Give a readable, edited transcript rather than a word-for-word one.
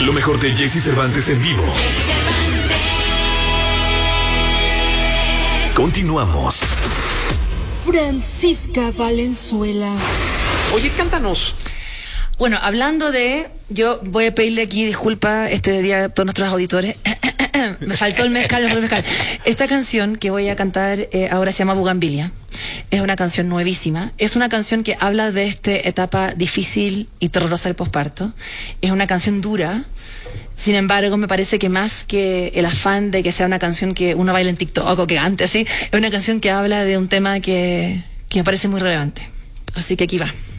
Lo mejor de Jesse Cervantes en vivo. Continuamos. Francisca Valenzuela. Oye, cántanos. Bueno, hablando de... Yo voy a pedirle aquí disculpas este día a todos nuestros auditores. Me faltó el mezcal, Esta canción que voy a cantar ahora se llama Bugambilia. Es una canción nuevísima. Es una canción que habla de esta etapa difícil y terrorosa del posparto. Es una canción dura. Sin embargo, me parece que más que el afán de que sea una canción que uno baila en TikTok o que cante así, es una canción que habla de un tema que me parece muy relevante. Así que aquí va.